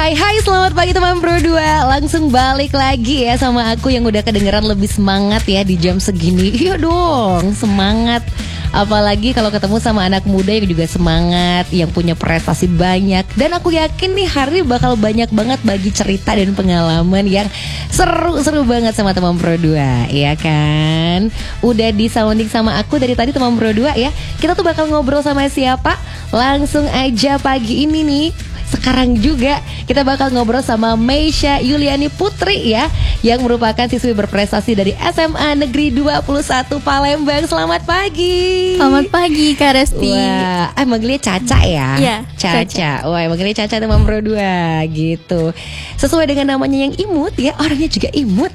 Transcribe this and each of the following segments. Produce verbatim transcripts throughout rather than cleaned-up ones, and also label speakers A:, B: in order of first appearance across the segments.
A: Hai hai selamat pagi teman Pro dua. Langsung balik lagi ya sama aku yang udah kedengeran lebih semangat ya di jam segini. Iya dong semangat. Apalagi kalau ketemu sama anak muda yang juga semangat, yang punya prestasi banyak. Dan aku yakin nih hari bakal banyak banget bagi cerita dan pengalaman yang seru-seru banget sama teman Pro dua, ya kan? Udah di sounding sama aku dari tadi teman Pro dua ya. Kita tuh bakal ngobrol sama siapa? Langsung aja pagi ini nih. Sekarang juga kita bakal ngobrol sama Meisha Yuliani Putri ya, yang merupakan siswi berprestasi dari S M A Negeri dua puluh satu Palembang. Selamat pagi.
B: Selamat pagi Kak Resti.
A: Wah, eh manggilnya Caca ya?
B: Iya,
A: Caca. Caca. Wah, manggilnya Caca teman Pro dua gitu. Sesuai dengan namanya yang imut ya, orangnya juga imut.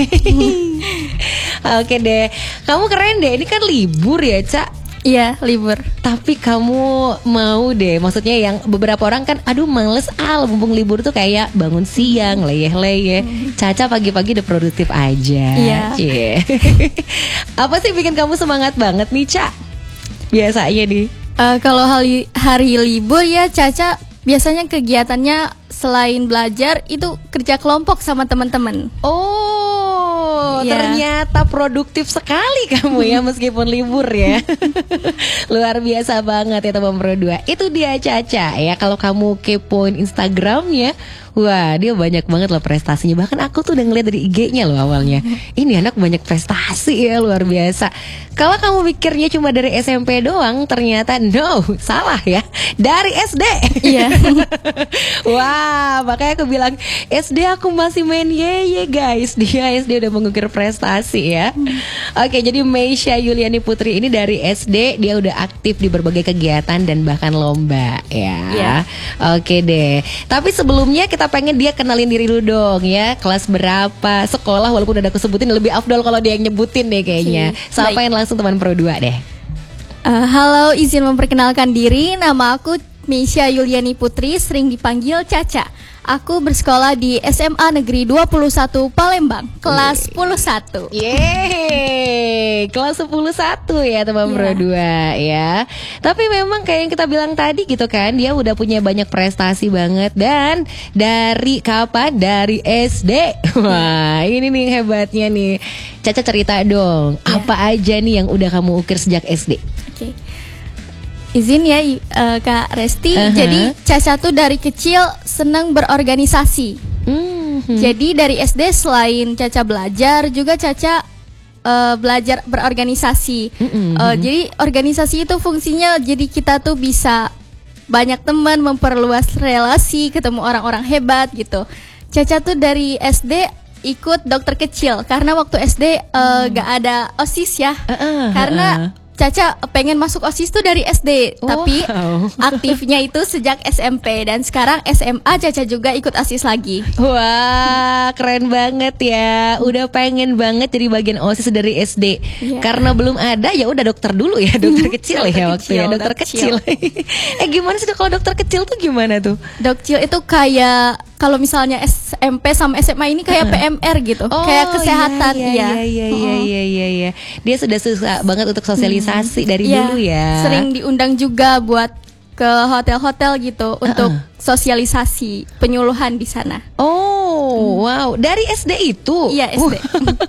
A: Oke deh. Kamu keren deh. Ini kan libur ya, Cak.
B: Iya, libur.
A: Tapi kamu mau deh, maksudnya yang beberapa orang kan aduh males al, mumpung libur tuh kayak bangun siang, leyeh-leyeh. Caca pagi-pagi udah produktif aja.
B: Iya.
A: Cie. Apa sih bikin kamu semangat banget nih, Ca? Biasanya nih.
B: Uh, kalau hari, hari libur ya Caca biasanya kegiatannya selain belajar itu kerja kelompok sama teman-teman.
A: Oh,
B: iya.
A: Ternyata produktif sekali kamu ya meskipun libur ya. Luar biasa banget ya teman Pro dua. Itu dia Caca ya. Kalau kamu kepoin Instagramnya, wah dia banyak banget loh prestasinya. Bahkan aku tuh udah ngeliat dari I G-nya loh awalnya. Ini anak banyak prestasi ya, luar biasa. Kalau kamu mikirnya cuma dari S M P doang, ternyata no, salah ya. Dari S D.
B: Iya.
A: Wah, makanya aku bilang S D aku masih main ye-ye guys. Dia S D udah mengukir prestasi ya. Oke, jadi Meisha Yuliani Putri ini dari S D dia udah aktif di berbagai kegiatan dan bahkan lomba ya.
B: Iya.
A: Oke deh. Tapi sebelumnya kita pengen dia kenalin diri dulu dong ya. Kelas berapa, sekolah, walaupun udah aku sebutin lebih afdol kalau dia yang nyebutin deh kayaknya.
B: Okay.
A: Sampain langsung teman Pro dua deh.
B: Uh, halo, izin memperkenalkan diri. Nama aku Meisha Yuliani Putri, sering dipanggil Caca. Aku bersekolah di S M A Negeri dua puluh satu Palembang, kelas sepuluh satu.
A: Yeay, kelas sepuluh satu ya teman Pro dua ya. Tapi memang kayak yang kita bilang tadi gitu kan, dia udah punya banyak prestasi banget. Dan dari kapan? Dari S D. Wah, ini nih hebatnya nih. Caca cerita dong,
B: ya.
A: Apa aja nih yang udah kamu ukir sejak S D?
B: Oke. Izin ya uh, Kak Resti.
A: Uh-huh.
B: Jadi Caca tuh dari kecil senang berorganisasi.
A: Mm-hmm.
B: Jadi dari S D selain Caca belajar, juga Caca uh, belajar berorganisasi. Mm-hmm. uh, Jadi organisasi itu fungsinya jadi kita tuh bisa banyak teman, memperluas relasi, ketemu orang-orang hebat gitu. Caca tuh dari S D ikut dokter kecil karena waktu S D uh, mm. gak ada OSIS ya. Uh-uh. Karena uh-uh. Caca pengen masuk OSIS tuh dari S D, wow. Tapi aktifnya itu sejak S M P. Dan sekarang S M A Caca juga ikut OSIS lagi.
A: Wah, keren banget ya. Udah pengen banget jadi bagian OSIS dari S D. Yeah. Karena belum ada, ya udah dokter dulu ya. Dokter kecil
B: dokter
A: ya
B: kecil,
A: waktu ya. Dokter kecil, kecil. Eh gimana sih kalau dokter kecil tuh gimana tuh?
B: Dokter itu kayak kalau misalnya S M P sama S M A ini kayak P M R gitu,
A: oh,
B: kayak kesehatan.
A: Iya, iya, iya, iya, iya, iya, iya. Dia sudah susah banget untuk sosialisasi hmm. dari
B: ya,
A: dulu ya.
B: Sering diundang juga buat ke hotel-hotel gitu uh-uh. untuk sosialisasi penyuluhan di sana.
A: Oh, hmm. wow. Dari S D itu?
B: Iya, S D.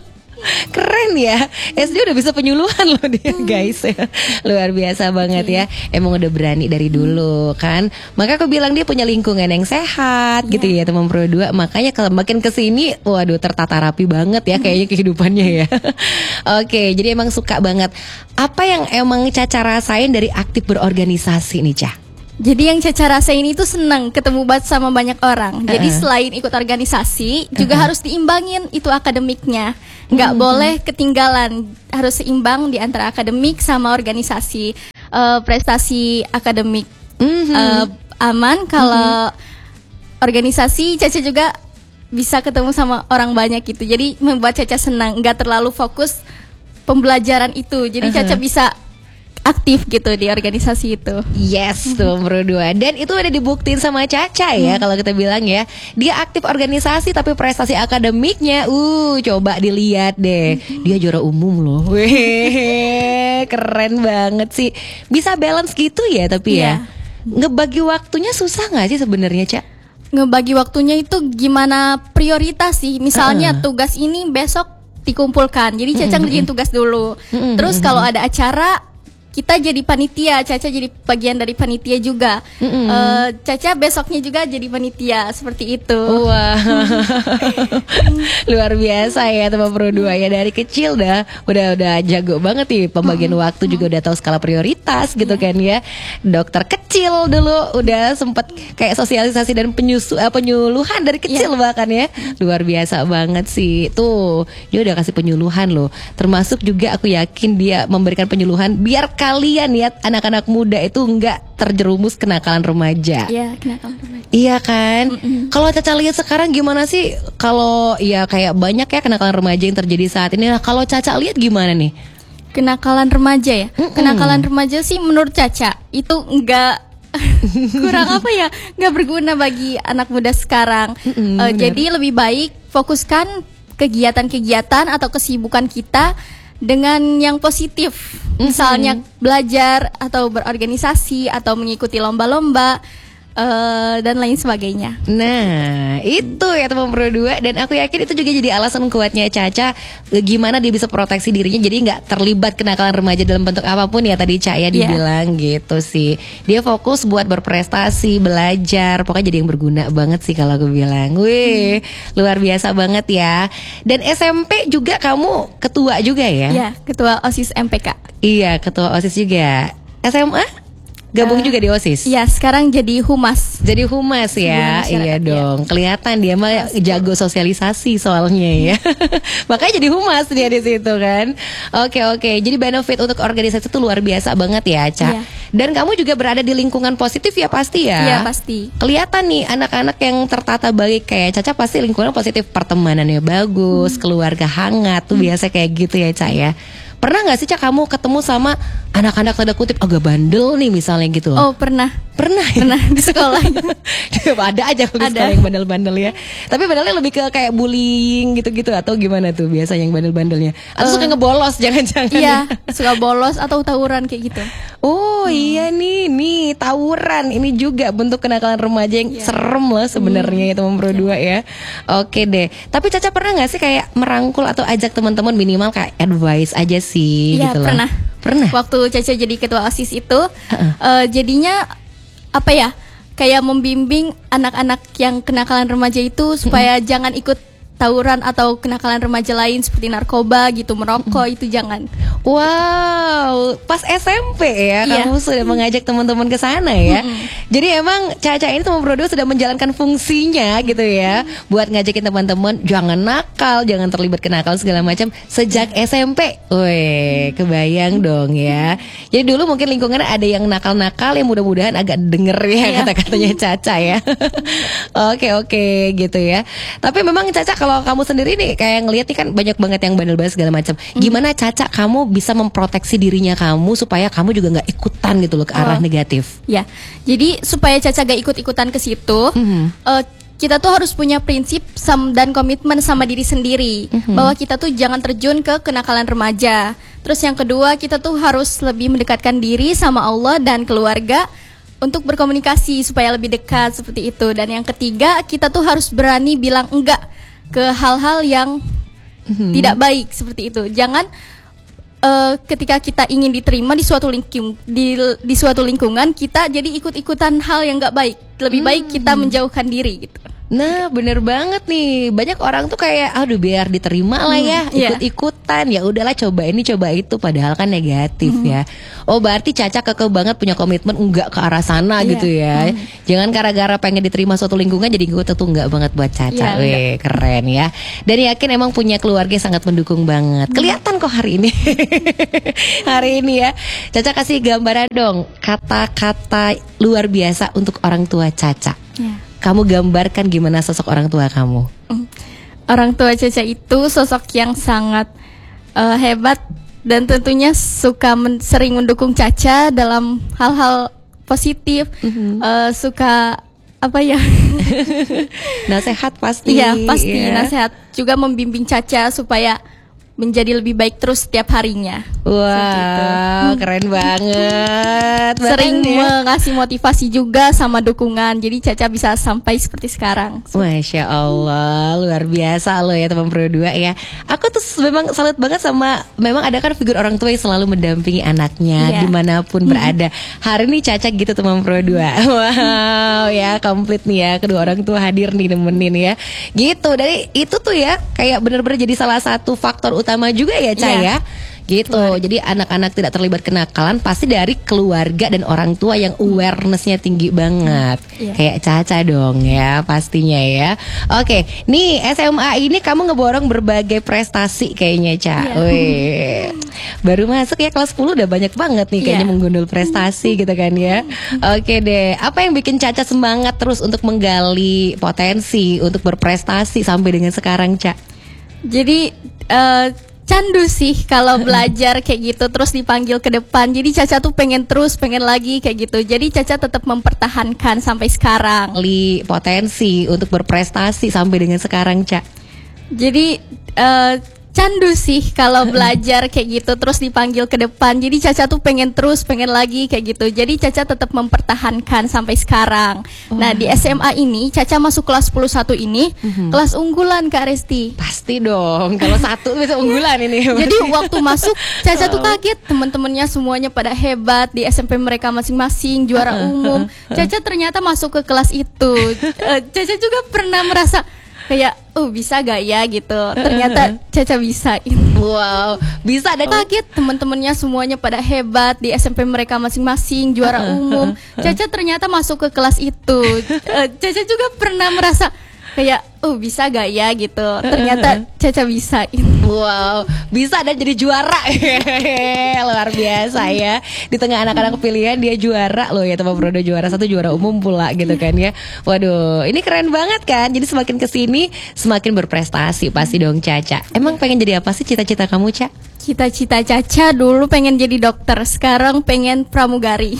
A: Keren ya, S D udah bisa penyuluhan loh dia guys. Luar biasa banget ya. Emang udah berani dari dulu kan. Maka aku bilang dia punya lingkungan yang sehat yeah. gitu ya teman Pro dua. Makanya kalau makin kesini, waduh tertata rapi banget ya kayaknya kehidupannya ya. Oke, jadi emang suka banget. Apa yang emang Caca rasain dari aktif berorganisasi nih Ca?
B: Jadi yang Caca rasain itu senang ketemu banget sama banyak orang. Uh-uh. Jadi selain ikut organisasi juga uh-uh. harus diimbangin itu akademiknya. Nggak uh-huh. boleh ketinggalan, harus seimbang di antara akademik sama organisasi. uh, Prestasi akademik uh-huh. uh, aman. Kalau uh-huh. organisasi Caca juga bisa ketemu sama orang banyak gitu. Jadi membuat Caca senang, nggak terlalu fokus pembelajaran itu. Jadi uh-huh. Caca bisa aktif gitu di organisasi itu.
A: Yes tuh Pro dua. Dan itu udah dibuktiin sama Caca ya. hmm. Kalau kita bilang ya, dia aktif organisasi tapi prestasi akademiknya uh coba dilihat deh. hmm. Dia juara umum loh. Weh, keren banget sih. Bisa balance gitu ya. Tapi yeah. ya ngebagi waktunya susah gak sih sebenarnya Ca?
B: ngebagi waktunya itu gimana prioritas sih. Misalnya uh. tugas ini besok dikumpulkan. Jadi Caca ngerjain tugas dulu. Terus kalau ada acara kita jadi panitia, Caca jadi bagian dari panitia juga. uh, Caca besoknya juga jadi panitia, seperti itu.
A: Wah, luar biasa ya teman Pro dua ya, dari kecil dah udah udah jago banget nih pembagian mm-hmm. waktu, juga udah tahu skala prioritas gitu yeah. kan ya. Dokter kecil dulu udah sempet kayak sosialisasi dan penyusu, eh, penyuluhan dari kecil yeah. bahkan ya. Luar biasa banget sih. Tuh, dia udah kasih penyuluhan loh. Termasuk juga aku yakin dia memberikan penyuluhan biar kalian ya anak-anak muda itu nggak terjerumus kenakalan remaja.
B: Iya, kenakalan remaja.
A: Iya kan? Kalau Caca lihat sekarang gimana sih? Kalau ya kayak banyak ya kenakalan remaja yang terjadi saat ini. Nah, kalau Caca lihat gimana nih?
B: Kenakalan remaja ya? Mm-mm. Kenakalan remaja sih menurut Caca itu enggak kurang apa ya? Enggak berguna bagi anak muda sekarang. Uh, jadi lebih baik fokuskan kegiatan-kegiatan atau kesibukan kita dengan yang positif. Misalnya mm-hmm. belajar atau berorganisasi atau mengikuti lomba-lomba uh, dan lain sebagainya.
A: Nah, itu ya teman Pro dua. Dan aku yakin itu juga jadi alasan kuatnya Caca gimana dia bisa proteksi dirinya jadi nggak terlibat kenakalan remaja dalam bentuk apapun ya, tadi Ca ya dibilang yeah. gitu sih. Dia fokus buat berprestasi, belajar, pokoknya jadi yang berguna banget sih kalau aku bilang. Wih, hmm. luar biasa banget ya. Dan S M P juga kamu ketua juga ya?
B: Iya, ketua OSIS M P K.
A: Iya, ketua OSIS juga. S M A? Gabung uh, juga di OSIS?
B: Iya, sekarang jadi humas.
A: Jadi humas ya? Iya dong, ya. Kelihatan dia mah jago sosialisasi soalnya ya. Makanya jadi humas dia di situ kan. Oke oke, jadi benefit untuk organisasi itu luar biasa banget ya, Ca. Iya. Dan kamu juga berada di lingkungan positif ya pasti ya?
B: Iya pasti.
A: Kelihatan nih anak-anak yang tertata baik kayak Caca pasti lingkungan positif, pertemanannya bagus, hmm. keluarga hangat tuh hmm. biasa kayak gitu ya, Ca ya. Pernah gak sih Ca kamu ketemu sama anak-anak tanda kutip agak bandel nih misalnya gitu loh?
B: Oh pernah.
A: Pernah ya?
B: Pernah di sekolah.
A: Ada aja di sekolah yang bandel-bandel ya. Tapi bandelnya lebih ke kayak bullying gitu-gitu atau gimana tuh biasanya yang bandel-bandelnya? Atau uh, suka ngebolos jangan-jangan?
B: Iya, suka bolos atau tawuran kayak gitu.
A: Oh hmm. iya nih, nih tawuran. Ini juga bentuk kenakalan remaja yang yeah. serem lah sebenarnya hmm. ya teman Pro dua ya. Oke deh. Tapi Caca pernah gak sih kayak merangkul atau ajak teman-teman minimal kayak advice aja sih
B: ya,
A: gitu loh?
B: Pernah.
A: Pernah.
B: Waktu Caca jadi ketua OSIS itu, uh-uh. uh, jadinya apa ya? Kayak membimbing anak-anak yang kenakalan remaja itu supaya mm-hmm. jangan ikut tawuran atau kenakalan remaja lain seperti narkoba gitu, merokok, itu jangan.
A: Wow, pas S M P ya iya. kamu sudah mengajak teman-teman ke sana ya. Mm-hmm. Jadi emang Caca ini teman Pro dua sudah menjalankan fungsinya gitu ya, mm-hmm. buat ngajakin teman-teman jangan nakal, jangan terlibat kenakalan segala macam sejak S M P. Weh, kebayang dong ya. Jadi dulu mungkin lingkungan ada yang nakal-nakal yang mudah-mudahan agak denger ya yeah. kata-katanya Caca ya. Oke oke gitu ya. Tapi memang Caca kalau kamu sendiri nih kayak ngeliat nih kan banyak banget yang bandel-bandel segala macam. Gimana Caca kamu bisa memproteksi dirinya kamu supaya kamu juga nggak ikutan gitu loh ke arah oh. negatif?
B: Ya, jadi supaya Caca gak ikut-ikutan ke situ, mm-hmm. uh, kita tuh harus punya prinsip sam- dan komitmen sama diri sendiri, mm-hmm. bahwa kita tuh jangan terjun ke kenakalan remaja. Terus yang kedua, kita tuh harus lebih mendekatkan diri sama Allah dan keluarga untuk berkomunikasi supaya lebih dekat seperti itu. Dan yang ketiga, kita tuh harus berani bilang enggak ke hal-hal yang mm-hmm. tidak baik seperti itu. Jangan uh, ketika kita ingin diterima di suatu lingkung di di suatu lingkungan kita jadi ikut-ikutan hal yang nggak baik. Lebih mm-hmm. baik kita menjauhkan diri gitu.
A: Nah bener banget nih, banyak orang tuh kayak aduh biar diterima lah ya, hmm, ikut-ikutan yeah. ya udahlah coba ini coba itu, padahal kan negatif hmm. ya. Oh berarti Caca kekeh banget punya komitmen enggak ke arah sana yeah. gitu ya. Hmm. Jangan gara-gara pengen diterima suatu lingkungan jadi ikut itu enggak banget buat Caca. Yeah, Weh enggak. Keren ya. Dan yakin emang punya keluarga yang sangat mendukung banget. Kelihatan kok hari ini. Hari ini ya. Caca kasih gambaran dong kata-kata luar biasa untuk orang tua Caca. Yeah. Kamu gambarkan gimana sosok orang tua kamu?
B: Orang tua Caca itu sosok yang sangat uh, hebat dan tentunya suka men- sering mendukung Caca dalam hal-hal positif, mm-hmm. uh, suka apa ya?
A: Nasehat pasti.
B: Iya pasti
A: yeah.
B: nasehat. Juga membimbing Caca supaya menjadi lebih baik terus setiap harinya.
A: Wow, keren banget.
B: Sering
A: Bahkan ya.
B: mengasih motivasi juga sama dukungan. Jadi Caca bisa sampai seperti sekarang.
A: Masya Allah, luar biasa loh ya teman Pro dua ya. Aku tuh memang salut banget sama, memang ada kan figur orang tua yang selalu mendampingi anaknya
B: Iya.
A: dimanapun berada. Hari ini Caca gitu teman Pro dua. Wow ya, komplit nih ya, kedua orang tua hadir nih nemenin ya. Gitu, dari itu tuh ya kayak bener-bener jadi salah satu faktor utama juga ya Ca
B: Iya.
A: ya. Gitu, jadi anak-anak tidak terlibat kenakalan pasti dari keluarga dan orang tua yang awarenessnya tinggi banget.
B: Iya.
A: Kayak Caca dong ya pastinya ya. Oke, nih S M A ini kamu ngeborong berbagai prestasi kayaknya Ca.
B: Iya.
A: Wih, baru masuk ya kelas sepuluh udah banyak banget nih kayaknya
B: Iya.
A: menggundul prestasi gitu kan ya. Oke deh, apa yang bikin Caca semangat terus untuk menggali potensi untuk berprestasi sampai dengan sekarang Ca?
B: Jadi eh, candu sih kalau belajar kayak gitu terus dipanggil ke depan. Jadi Caca tuh pengen terus, pengen lagi kayak gitu. Jadi Caca tetap mempertahankan sampai sekarang.
A: Li potensi untuk berprestasi sampai dengan sekarang Ca.
B: Jadi eh, candu sih kalau belajar kayak gitu terus dipanggil ke depan. Jadi Caca tuh pengen terus, pengen lagi kayak gitu. Jadi Caca tetap mempertahankan sampai sekarang. Nah di S M A ini Caca masuk kelas sepuluh satu ini kelas unggulan Kak Resti.
A: Pasti dong, kalau satu bisa unggulan ini.
B: Jadi waktu masuk Caca tuh kaget, teman-temannya semuanya pada hebat di S M P mereka masing-masing juara umum. Caca ternyata masuk ke kelas itu. Eh, Caca juga pernah merasa kayak oh bisa gak ya gitu. Ternyata Caca bisa.
A: Wow, bisa dan
B: Kaget, teman-temannya semuanya pada hebat di S M P mereka masing-masing juara umum. Caca ternyata masuk ke kelas itu. Eh, Caca juga pernah merasa kayak oh bisa gak ya gitu. Ternyata Caca bisa.
A: wow, bisa dan jadi juara. Luar biasa ya. Di tengah anak-anak pilihan dia juara loh ya, teman Prodo juara satu, juara umum pula gitu kan ya. Waduh, ini keren banget kan. Jadi semakin kesini semakin berprestasi pasti dong Caca. Emang pengen jadi apa sih cita-cita kamu Ca?
B: Cita-cita Caca dulu pengen jadi dokter, sekarang pengen pramugari.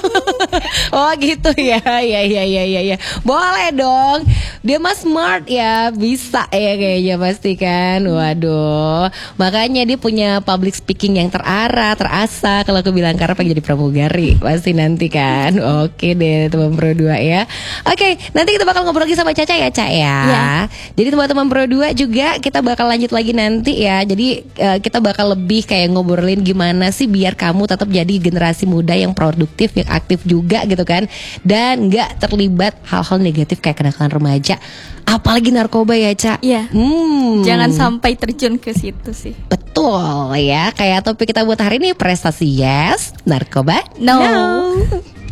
A: Oh gitu ya, ya ya ya ya ya. Boleh dong. Dia mah smart ya, bisa ya kayaknya pasti kan. Waduh, makanya dia punya public speaking yang terarah, terasa. Kalau aku bilang karena pengen jadi pramugari, pasti nanti kan. Oke deh teman Pro dua ya. Oke, nanti kita bakal ngobrol lagi sama Caca ya Ca ya.
B: Ya.
A: Jadi teman-teman Pro dua juga kita bakal lanjut lagi nanti ya. Jadi eh, kita bakal lebih kayak ngobrolin gimana sih biar kamu tetap jadi generasi muda yang produktif, yang aktif juga gitu kan, dan nggak terlibat hal-hal negatif kayak kenakalan remaja, apalagi narkoba ya Ca.
B: Iya.
A: Hmm.
B: Jangan sampai terjun ke situ sih.
A: Betul ya, kayak topik kita buat hari ini, prestasi yes, narkoba
B: No.
A: no.